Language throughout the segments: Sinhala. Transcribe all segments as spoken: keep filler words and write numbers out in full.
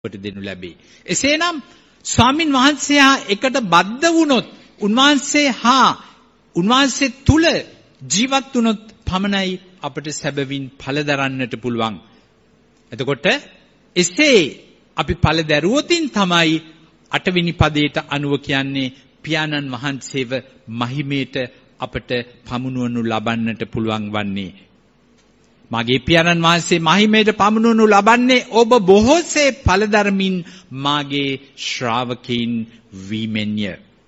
කොට දෙනු ලැබේ. එසේනම් ස්වාමින් වහන්සේ හා එකට බද්ධ වුණොත් උන්වහන්සේ හා උන්වහන්සේ තුල ජීවත් වුණොත් පමණයි අපට සැබවින් ඵල දරන්නට පුළුවන්. එතකොට එසේ අපි ඵල දරුවොතින් තමයි අටවෙනි පදයට අනුව කියන්නේ පියාණන් වහන්සේව මහිමේට අපට පමුණුවනු ලබන්නට පුළුවන් වන්නේ. මාගේ පියාණන් වහන්සේ මහිමේට පමුණුවනු ලබන්නේ ඔබ බොහෝසේ ඵල ධර්මින් මාගේ ශ්‍රාවකයින් වීමෙන්ය.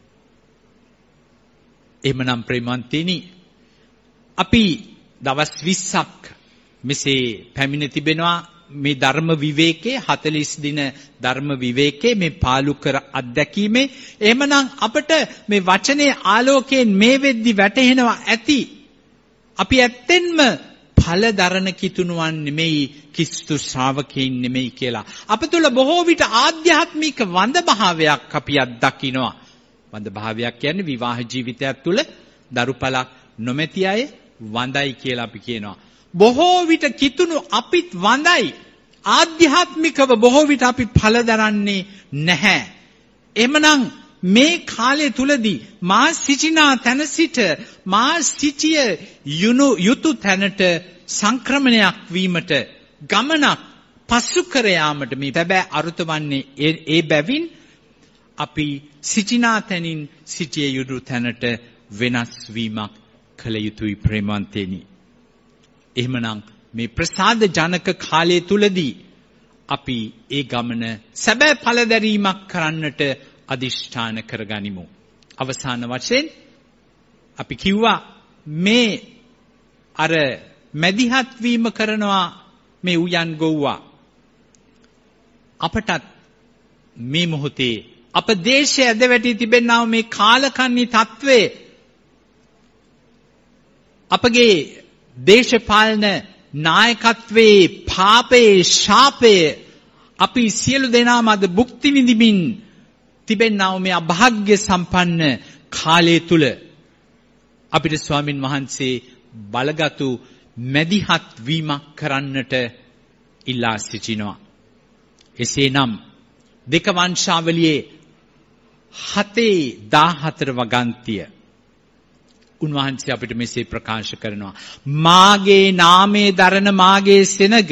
එහෙමනම් ප්‍රේමන්තිනි අපි දවස් විස්සක් මෙසේ පැමිණ තිබෙනවා මේ ධර්ම විවේකයේ හතළිස් දින ධර්ම විවේකයේ මේ පාලු කර අත්දැකීමේ. එහෙමනම් අපට මේ වචනේ ආලෝකයෙන් මේ වෙද්දි වැටහෙනවා ඇති අපි ඇත්තෙන්ම ඵල දරන කිතුණුවන් නෙමෙයි ක්‍රිස්තු ශ්‍රාවකයන් නෙමෙයි කියලා. අප තුළ බොහෝ විට ආධ්‍යාත්මික වඳ භාවයක් අපි අත්දකිනවා. වඳ භාවයක් කියන්නේ විවාහ ජීවිතයක් තුළ දරුපලක් නොමැති අය වඳයි කියලා අපි කියනවා. බොහෝ විට කිතුණු අපිත් වඳයි. ආධ්‍යාත්මිකව බොහෝ විට අපි ඵල දරන්නේ නැහැ. එමනම් මේ කාලය තුලදී මා සිටිනා තැන සිට මා සිටිය යුතු යුතු තැනට සංක්‍රමණයක් වීමට ගමනක් පසු කර යාමට මේ බැබෑ අරුත වන්නේ ඒ බැවින් අපි සිටිනා තැනින් සිටිය යුතු තැනට වෙනස් වීමක් කළ යුතුයි ප්‍රේමවන්තේනි. එහෙමනම් මේ ප්‍රසාද ජනක කාලය තුලදී අපි ඒ ගමන සැබෑ ඵල දැරීමක් කරන්නට අදිෂ්ඨාන කරගනිමු. අවසාන වශයෙන් අපි කිව්වා මේ අර මැදිහත් වීම කරනවා මේ උයන් ගොව්වා. අපටත් මේ මොහොතේ අප දේශයේ ඇද වැටි තිබෙනා මේ කාලකන්ණි තත්වයේ අපගේ දේශපාලන නායකත්වයේ පාපයේ ශාපයේ අපි සියලු දෙනාම අද භුක්ති විඳිමින් තිබෙනා මේ අභාග්‍ය සම්පන්න කාලය තුල අපිට ස්වාමින් වහන්සේ බලගතු මැදිහත් වීමක් කරන්නට ඉල්ලා සිටිනවා. එසේනම් දෙක වංශාවලියේ හතේ දාහතර වගන්තිය උන්වහන්සේ අපිට මෙසේ ප්‍රකාශ කරනවා. මාගේ නාමයේ දරන මාගේ සෙනග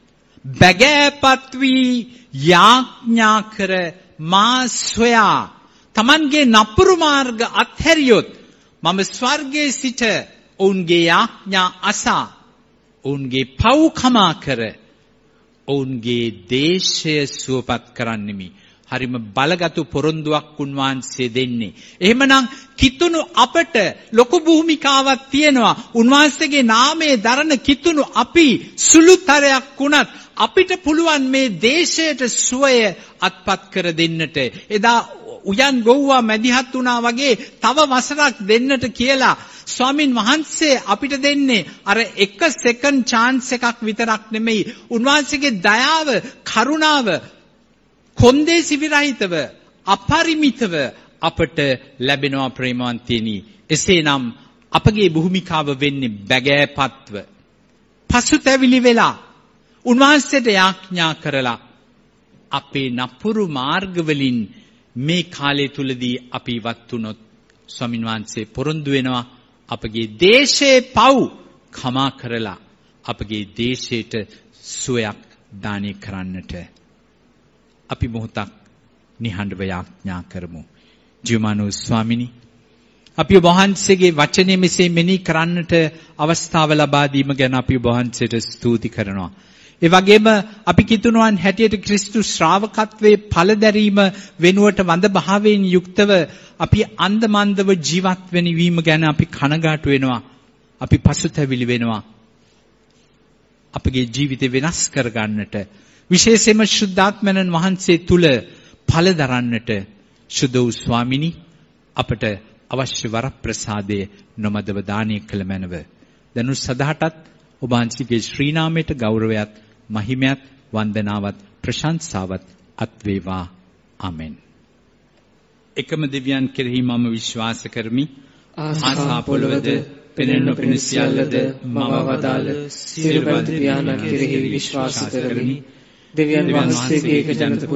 බැගෑපත් වී යාඥා කර මා සොයා තමන්ගේ නපුරු මාර්ග අත්හැරියොත් මම ස්වර්ගයේ සිට ඔවුන්ගේ යාඥා අසා ඔවුන්ගේ පව් කමා කර ඔවුන්ගේ දේශය සුවපත් කරන්නෙමි. හරිම බලගතු පොරොන්දුවක් උන්වහන්සේ දෙන්නේ. එහෙමනම් කිතුණු අපට ලොකු භූමිකාවක් තියෙනවා. උන්වහන්සේගේ නාමයේ දරන කිතුණු අපි සුළුතරයක් වුණත් අපිට පුළුවන් මේ දේශයට සුවය අත්පත් කර දෙන්නට. එදා උයන් ගොව්වා මැදිහත් වුණා වගේ තව වසරක් දෙන්නට කියලා ස්වාමින් වහන්සේ අපිට දෙන්නේ අර එක සෙකන්ඩ් chance එකක් විතරක් නෙමෙයි. උන්වහන්සේගේ දයාව, කරුණාව කොන්දේසි විරහිතව අපරිමිතව අපට ලැබෙනවා ප්‍රේමවන්තයනි. එසේනම් අපගේ භූමිකාව වෙන්නේ බැගෑපත්ව පසුතැවිලි වෙලා උන්වහන්සේට යාඥා කරලා අපේ නපුරු මාර්ගවලින් මේ කාලය තුලදී අපි ඉවත් වුණොත් ස්වාමින් වහන්සේ පොරොන්දු වෙනවා අපගේ දේශේ පව් කමා කරලා අපගේ දේශයට සුවයක් දානය කරන්නට. අපි මොහොතක් නිහඬව යාඥා කරමු. ජීවමානෝ ස්වාමිනී, අපි ඔබ වහන්සේගේ වචනේ මෙසේ මෙනෙහි කරන්නට අවස්ථාව ලබා දීම ගැන අපි ඔබ වහන්සේට ස්තුති කරනවා. ඒ වගේම අපි කිතුණුවන් හැටියට ක්‍රිස්තු ශ්‍රාවකත්වයේ ඵල දැරීම වෙනුවට වඳ භාවයෙන් යුක්තව අපි අන්දමන්දව ජීවත් වෙන වීම ගැන අපි කනගාටු වෙනවා. අපි පසුතැවිලි වෙනවා. අපගේ ජීවිතේ වෙනස් කරගන්නට විශේෂයෙන්ම ශුද්ධාත්මයන් වහන්සේ තුල ඵල දරන්නට සුදු ස්වාමිනී අපට අවශ්‍ය වරප්‍රසාදයේ නොමදව දානය කළ මැනව. දනු සදාටත් ඔබ වහන්සේගේ ශ්‍රී නාමයට ගෞරවයත් මහිමයත් වන්දනාවත් ප්‍රශංසාවත් අත් වේවා. ආමෙන්. එකම දෙවියන් කෙරෙහි මම විශ්වාස කරමි. ආසා පොළොවද පෙනෙන නොපෙනෙන සියල්ලද මම වදාළ සියලු බන්ධ පියාණන් කෙරෙහි විශ්වාස කරමි. දෙවියන් වහන්සේගේ එක ජනත